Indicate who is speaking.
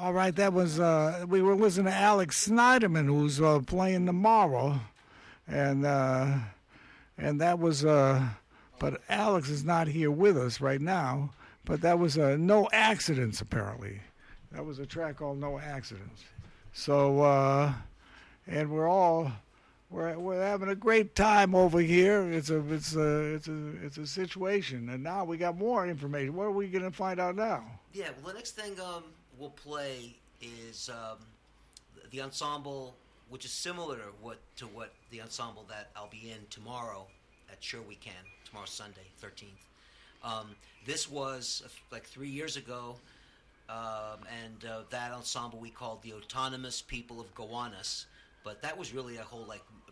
Speaker 1: All right, that was we were listening to Alex Snyderman, who's playing tomorrow, and that was. But Alex is not here with us right now. But that was No Accidents, apparently. That was a track called No Accidents. So, and we're having a great time over here. It's a situation, and now we got more information. What are we going to find out now?
Speaker 2: Yeah, well, the next thing we'll play is the ensemble, which is similar to what the ensemble that I'll be in tomorrow at Sure We Can, tomorrow Sunday, 13th. This was like 3 years ago, and that ensemble we called the Autonomous People of Gowanus, but that was really a whole like